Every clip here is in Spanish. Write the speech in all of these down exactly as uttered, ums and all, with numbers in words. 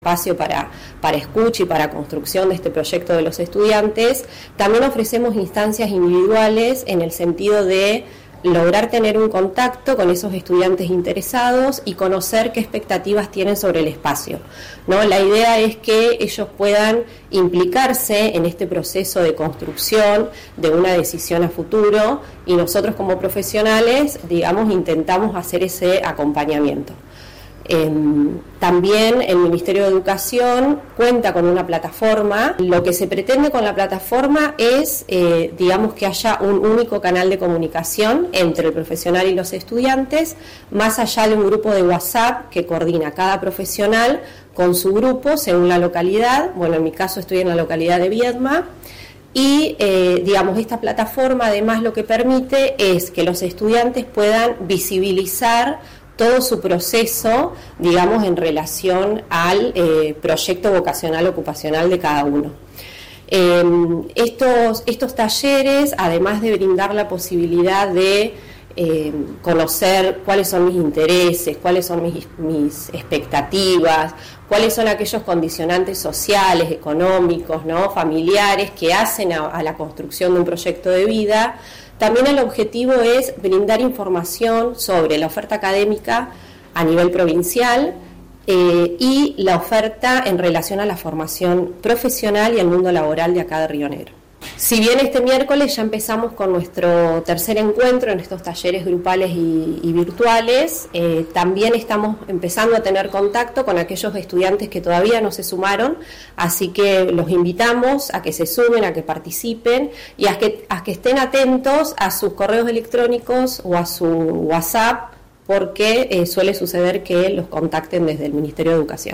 espacio para, para escucha y para construcción de este proyecto de los estudiantes, también ofrecemos instancias individuales en el sentido de lograr tener un contacto con esos estudiantes interesados y conocer qué expectativas tienen sobre el espacio, ¿no? La idea es que ellos puedan implicarse en este proceso de construcción de una decisión a futuro y nosotros como profesionales, digamos, intentamos hacer ese acompañamiento. Eh, también el Ministerio de Educación cuenta con una plataforma. Lo que se pretende con la plataforma es, eh, digamos, que haya un único canal de comunicación entre el profesional y los estudiantes, más allá de un grupo de WhatsApp que coordina cada profesional con su grupo según la localidad. Bueno, en mi caso estoy en la localidad de Viedma. Y, eh, digamos, esta plataforma además lo que permite es que los estudiantes puedan visibilizar todo su proceso, digamos, en relación al eh, proyecto vocacional ocupacional de cada uno. Eh, estos, estos talleres, además de brindar la posibilidad de eh, conocer cuáles son mis intereses, cuáles son mis, mis expectativas, cuáles son aquellos condicionantes sociales, económicos, ¿no?, familiares que hacen a, a la construcción de un proyecto de vida, también el objetivo es brindar información sobre la oferta académica a nivel provincial eh, y la oferta en relación a la formación profesional y el mundo laboral de acá de Río Negro. Si bien este miércoles ya empezamos con nuestro tercer encuentro en estos talleres grupales y, y virtuales, eh, también estamos empezando a tener contacto con aquellos estudiantes que todavía no se sumaron, así que los invitamos a que se sumen, a que participen y a que, a que estén atentos a sus correos electrónicos o a su WhatsApp, porque eh, suele suceder que los contacten desde el Ministerio de Educación.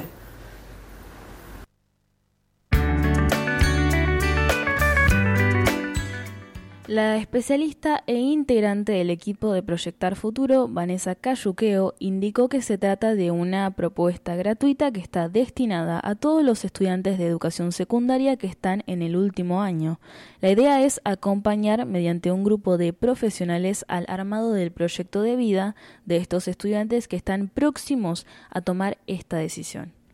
La especialista e integrante del equipo de Proyectar Futuro, Vanessa Cayuqueo, indicó que se trata de una propuesta gratuita que está destinada a todos los estudiantes de educación secundaria que están en el último año. La idea es acompañar mediante un grupo de profesionales al armado del proyecto de vida de estos estudiantes que están próximos a tomar esta decisión.